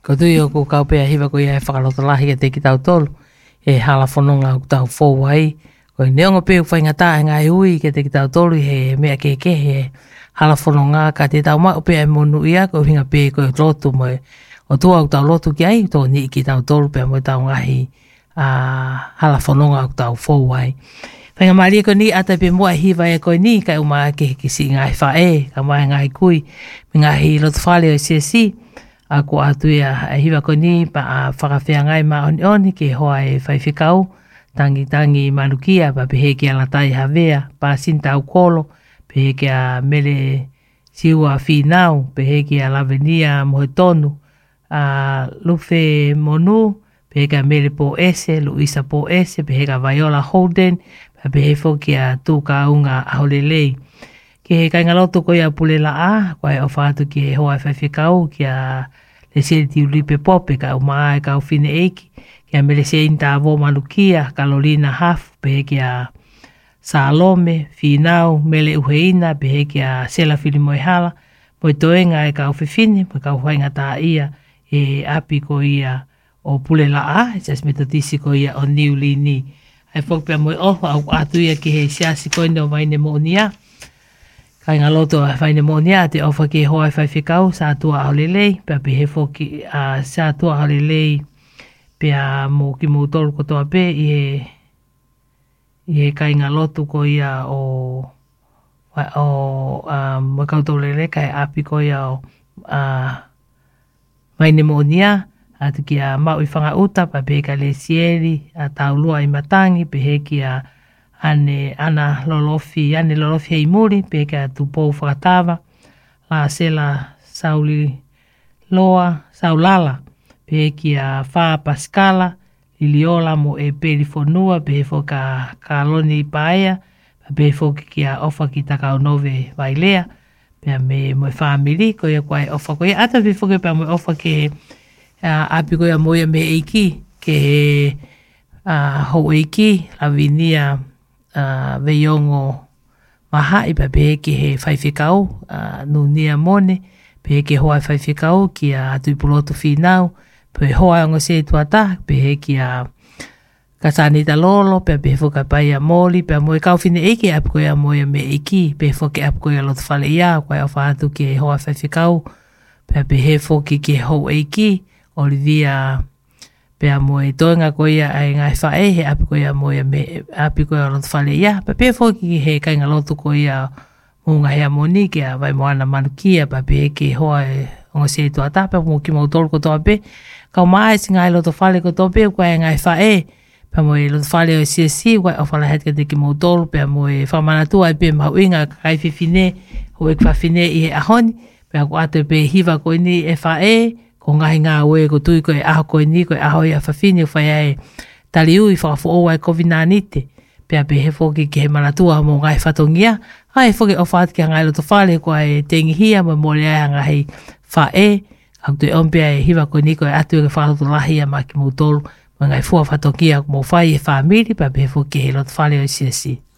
Ko tui o ko kaupea hiwa ko ia e whakaloto lahi e te ki tau tolu. E hala whanonga o tau fōwai. Ko i neonga pēu whaingata e ngai hui ke te ki tau tolu he mea keke he hala whanonga ka te tau mau pēa e monu ia ko hinga pē ko i lotu mo o tua o tau lotu ki ai tō ni ki tau tolu pēa mo tau ngahi hala whanonga o tau fōwai. Whainga maria ko ni ata pē mua hiwa e ko ni kai uma ke si ngai whae ka mai ngai kui mi ngahi lotu whale o CSC. Ako atu ia e hiwa ko ni pa a whakawhia ngai ma oni ke hoa e whaiwhikau tangi manukia pa pehe ki ala tai havea pa sinta au kolo pehe ki a mele siua whinau pehe ki a lavenia mohe tonu a lufe monu pehe ki a mele po ese Luisa po ese pehe ki a Viola Holden pa pehe fo ki a tuka unga aholelei ke he kai ngalotu ko ia pulela a ko e ofa atu ki he hoa e whaiwhikau ki a le se ti ulipe pope ka o mai ka o fine eki ki a mele se inta avo malukia Carolina Haf pehe ki a Salome Finau mele uheina pehe ki a Sela Filimoehala mo toenga e ka o fifine mo ka o whainga ta ia e api ko ia o pulela a jas metotisi ko ia o niulini ai fokpea mo ofa au atu ia ki he siasi ko ino maine mo nia kai ngā loto a whaine monia te ofa ki hoa e whaiwhikau sa atua aolelei pia pe he foki a sa atua aolelei pia mo ki mo tolu kotoa pe i he kai ngā loto ko ia o makautolele kai api ko ia o waine monia atu ki a mau i whanga uta pa pe ka le sieri a taulua i matangi pe he ki a ana lolofi hei muri peka tupou whakatawa la sela saulala peki a wha paskala liliola mo e perifonua pefo ka loni paia pefo ki a ofa ki takau nove vailea pea me mo family ko ia kwai ofa ko ia ata pefo ke pea mo ofa ke api ko ia moia me eiki ke ho eiki lavinia veiongo mahai pa pehe ki he whaiwhikau nunia mone pehe ki hoa whaiwhikau ki a atu pulotu whinau pehe hoa ongo se tuata pehe ki a kasanita lolo pehe whuka pai a moli pehe moe kau whine eiki apu koe a moe me eiki pehe whuki apu koe a lotu whale ia koe a whaatu ki he hoa whaiwhikau pehe whuki ki he hou eiki Olivia pea moe toenga ko ia ai ngai whae he api ko ia moe me api ko ia lotu whale ia pa pia whoki he kainga lotu ko ia munga hea moni ki a vai moana manukia pa pia ke hoa e ongo se tua tapa mo ki mau tolu ko toa pe kau mai si ngai lotu whale ko toa pe ko ia ngai whae pa moe lotu whale o CSC wai o whala hetka te ki mau tolu pea moe whamana tua e pe mau inga kai whiwhine ho e kwawhine i he ahoni pea ko ato pe hiva ko ini e whae ko ngahi ngā ue ko tui ko e aho ko ni ko e aho i a whawhini o whai ai tali ui whakafu o ai COVID-19 pia pe he whoki ki he manatua mo ngai whatongia ai whoki o whaat ki a ngai loto whale ko ai tengi hia mo mole ai a ngahi whae hau tui ompia e hiwa ko ni ko e atu e whakaloto lahi a maki mo tolu mo ngai fua whatongia mo whai e whamiri pia pe he whoki he loto whale o CSC.